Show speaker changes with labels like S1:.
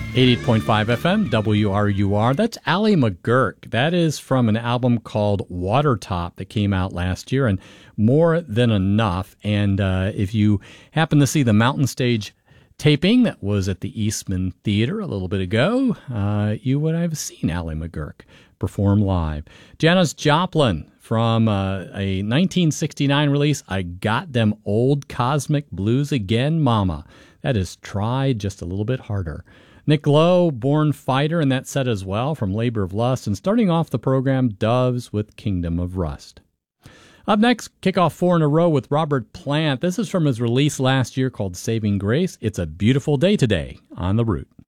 S1: 88.5 FM, WRUR. That's Ally McGurk. That is from an album called Watertop that came out last year, and More Than Enough. And if you happen to see the Mountain Stage taping that was at the Eastman Theater a little bit ago, you would have seen Ally McGurk perform live. Janis Joplin from a 1969 release, I Got Them Old Cosmic Blues Again, Mama. That is Try Just a Little Bit Harder. Nick Lowe, Born Fighter, in that set as well, from Labor of Lust. And starting off the program, Doves with Kingdom of Rust. Up next, kick off 4 in a row with Robert Plant. This is from his release last year called Saving Grace. It's a beautiful day today on The Root.